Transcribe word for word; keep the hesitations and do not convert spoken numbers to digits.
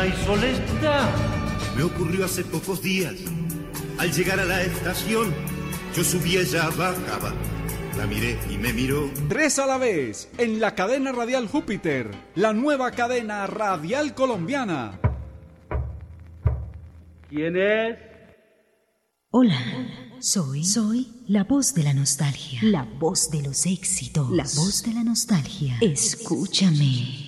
sola y solesta. Me ocurrió hace pocos días. Al llegar a la estación, yo subí, ella bajaba. La miré y me miró. Tres a la vez, en la cadena radial Júpiter, la nueva cadena radial colombiana. ¿Quién es? Hola, soy, soy la voz de la nostalgia, la voz de los éxitos, la voz de la nostalgia. Escúchame.